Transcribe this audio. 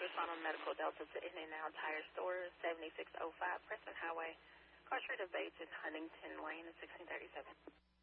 respond on Medical Delta to In-N-Out Tire Store, 7605 Preston Highway. Car Street of Bates and Huntington Lane, 1637.